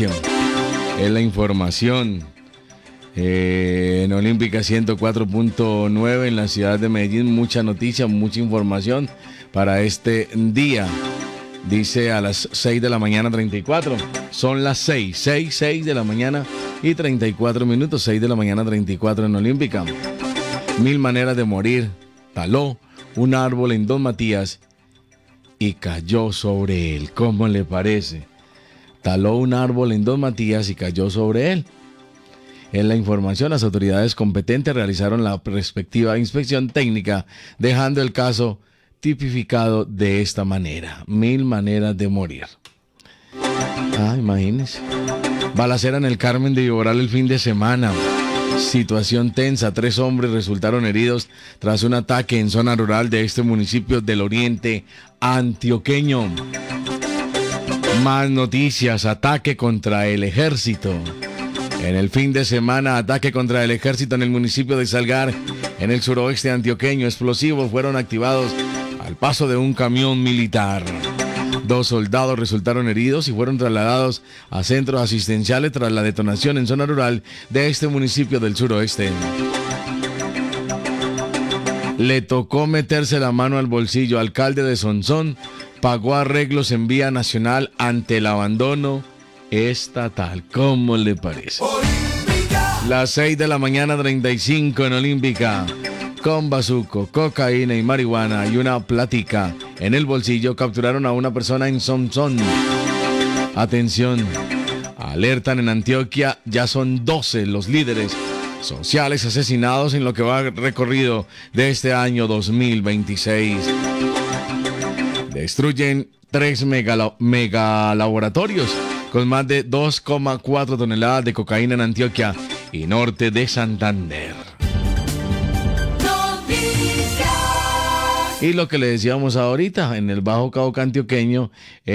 noche. Es la información. En Olímpica 104.9 en la ciudad de Medellín. Mucha noticia, mucha información para este día. Dice a las 6 de la mañana 34. Son las 6 de la mañana y 34 minutos. 6 de la mañana 34 en Olímpica. 1000 maneras de morir. Taló un árbol en Don Matías y cayó sobre él. ¿Cómo le parece? Taló un árbol en Don Matías y cayó sobre él. En la información, las autoridades competentes realizaron la respectiva inspección técnica, dejando el caso tipificado de esta manera. 1000 maneras de morir. Imagínense. Balacera en el Carmen de Viboral el fin de semana. Situación tensa. 3 hombres resultaron heridos tras un ataque en zona rural de este municipio del oriente antioqueño. Más noticias. Ataque contra el ejército. En el fin de semana, ataque contra el ejército en el municipio de Salgar, en el suroeste antioqueño. Explosivos fueron activados al paso de un camión militar. 2 soldados resultaron heridos y fueron trasladados a centros asistenciales tras la detonación en zona rural de este municipio del suroeste. Le tocó meterse la mano al bolsillo. Alcalde de Sonsón pagó arreglos en vía nacional ante el abandono estatal. ¿Cómo le parece? Las 6 de la mañana 35 en Olímpica. Con bazuco, cocaína y marihuana y una plática en el bolsillo, capturaron a una persona en Sonsón. Atención, alertan en Antioquia, ya son 12 los líderes sociales asesinados en lo que va recorrido de este año 2026. Destruyen 3 megalaboratorios con más de 2,4 toneladas de cocaína en Antioquia y norte de Santander. Y lo que le decíamos ahorita, en el Bajo Cauca antioqueño,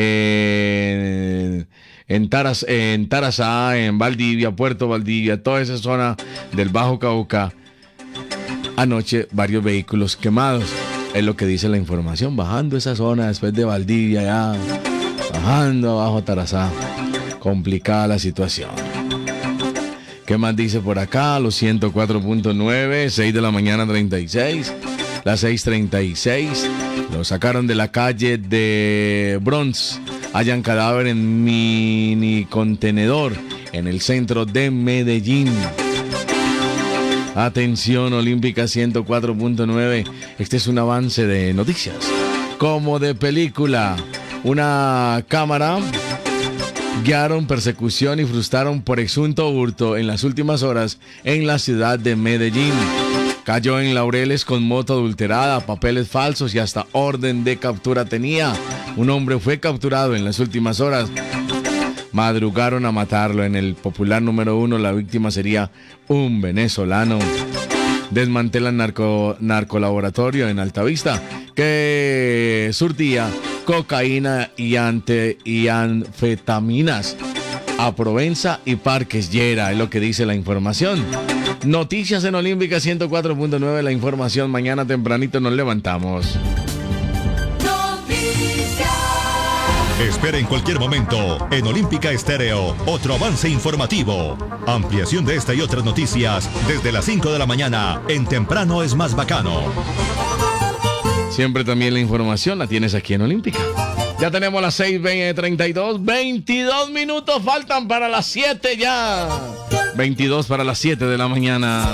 en Tarazá, en Valdivia, Puerto Valdivia, toda esa zona del Bajo Cauca, anoche varios vehículos quemados. Es lo que dice la información, bajando esa zona después de Valdivia, ya bajando abajo a Tarazá. Complicada la situación. ¿Qué más dice por acá? Los 104.9, 6 de la mañana 36. Las 6:36, lo sacaron de la calle de Bronx. Hallan cadáver en mini contenedor en el centro de Medellín. Atención, Olímpica 104.9. Este es un avance de noticias. Como de película, una cámara guiaron persecución y frustraron por presunto hurto en las últimas horas en la ciudad de Medellín. Cayó en Laureles con moto adulterada, papeles falsos y hasta orden de captura tenía. Un hombre fue capturado en las últimas horas. Madrugaron a matarlo. En el popular número 1, la víctima sería un venezolano. Desmantelan narcolaboratorio en Altavista que surtía cocaína y anfetaminas a Provenza y Parques Llera, es lo que dice la información. Noticias en Olímpica 104.9, la información. Mañana tempranito nos levantamos. Espera en cualquier momento en Olímpica Estéreo otro avance informativo. Ampliación de esta y otras noticias desde las 5 de la mañana en Temprano es Más Bacano. Siempre también la información la tienes aquí en Olímpica. Ya tenemos las 6:32, 22 minutos faltan para las 7 ya. 22 para las 7 de la mañana.